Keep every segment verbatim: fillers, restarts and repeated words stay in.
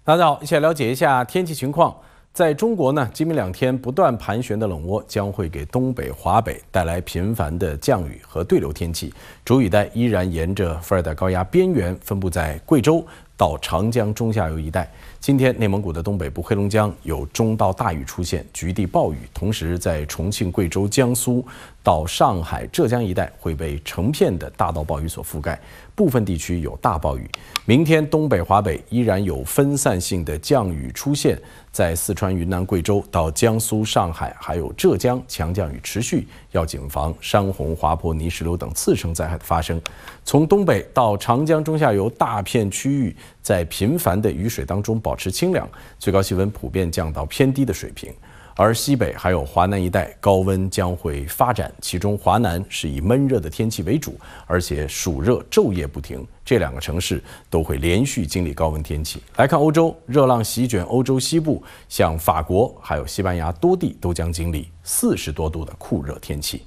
大家好，一起来了解一下天气情况。在中国呢，今明两天不断盘旋的冷涡将会给东北、华北带来频繁的降雨和对流天气。主雨带依然沿着副热带高压边缘分布在贵州到长江中下游一带。今天，内蒙古的东北部、黑龙江有中到大雨出现，局地暴雨。同时，在重庆、贵州、江苏到上海、浙江一带会被成片的大到暴雨所覆盖，部分地区有大暴雨。明天，东北、华北依然有分散性的降雨出现，在四川、云南、贵州到江苏、上海还有浙江，强降雨持续，要谨防山洪、滑坡、泥石流等次生灾害的发生。从东北到长江中下游大片区域，在频繁的雨水当中保持清凉，最高气温普遍降到偏低的水平。而西北还有华南一带高温将会发展，其中华南是以闷热的天气为主，而且暑热昼夜不停，这两个城市都会连续经历高温天气。来看欧洲，热浪席卷欧洲西部，像法国还有西班牙多地都将经历四十多度的酷热天气。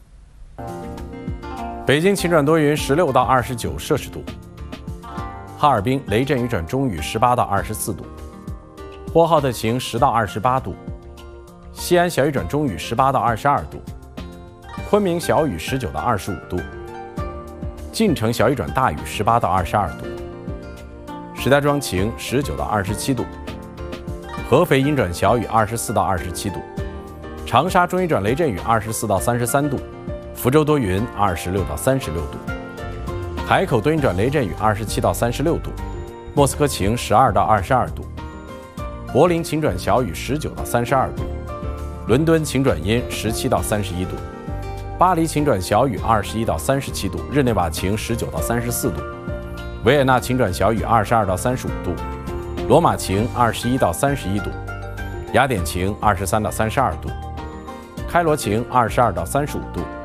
北京晴转多云，十六到二十九摄氏度。哈尔滨雷阵雨转中雨，十八到二十四度。呼和浩特晴，十到二十八度。西安小雨转中雨，十八到二十二度；昆明小雨，十九到二十五度；晋城小雨转大雨，十八到二十二度；石家庄晴，十九到二十七度；合肥阴转小雨，二十四到二十七度；长沙中雨转雷阵雨，二十四到三十三度；福州多云，二十六到三十六度；海口多云转雷阵雨，二十七到三十六度；莫斯科晴，十二到二十二度；柏林晴转小雨，十九到三十二度。伦敦晴转阴，十七到三十一度；巴黎晴转小雨，二十一到三十七度；日内瓦晴，十九到三十四度；维也纳晴转小雨，二十二到三十五度；罗马晴，二十一到三十一度；雅典晴，二十三到三十二度；开罗晴，二十二到三十五度；